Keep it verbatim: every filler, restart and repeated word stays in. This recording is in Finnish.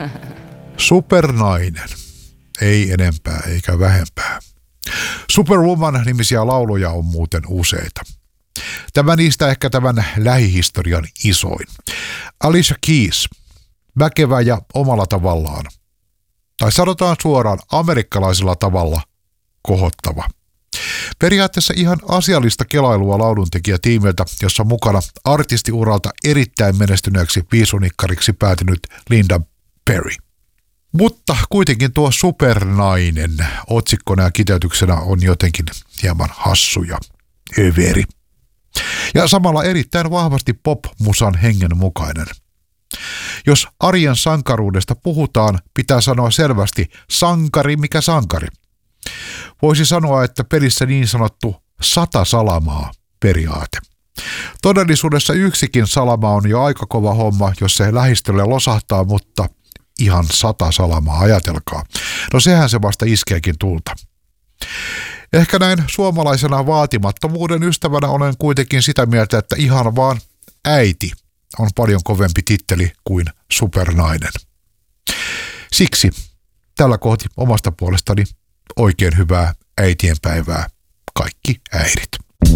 Supernainen. Ei enempää eikä vähempää. Superwoman-nimisiä lauluja on muuten useita. Tämä niistä ehkä tämän lähihistorian isoin. Alicia Keys, väkevä ja omalla tavallaan, tai sanotaan suoraan amerikkalaisella tavalla, kohottava. Periaatteessa ihan asiallista kelailua lauluntekijätiimiltä, jossa on mukana artistiuralta erittäin menestyneeksi biisunikkariksi päätynyt Linda Perry. Mutta kuitenkin tuo supernainen otsikkona ja kiteytyksenä on jotenkin hieman hassu ja överi. Ja samalla erittäin vahvasti pop-musan hengen mukainen. Jos arjen sankaruudesta puhutaan, pitää sanoa selvästi sankari mikä sankari. Voisi sanoa, että pelissä niin sanottu sata salamaa periaate. Todellisuudessa yksikin salama on jo aika kova homma, jos se lähistölle losahtaa, mutta ihan sata salamaa, ajatelkaa. No sehän se vasta iskeekin tulta. Ehkä näin suomalaisena vaatimattomuuden ystävänä olen kuitenkin sitä mieltä, että ihan vaan äiti on paljon kovempi titteli kuin supernainen. Siksi tällä kohti omasta puolestani oikein hyvää äitienpäivää kaikki äidit.